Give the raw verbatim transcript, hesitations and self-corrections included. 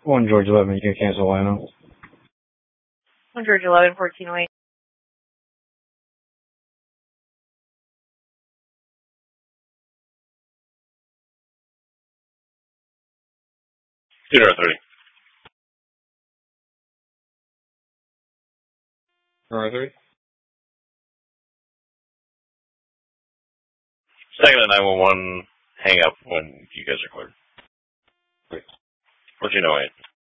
One George eleven, you can cancel Lino. One George eleven, fourteen oh eight. Zero thirty. Zero thirty. Second at nine one one, hang up when you guys are cleared. Great. fourteen oh eight.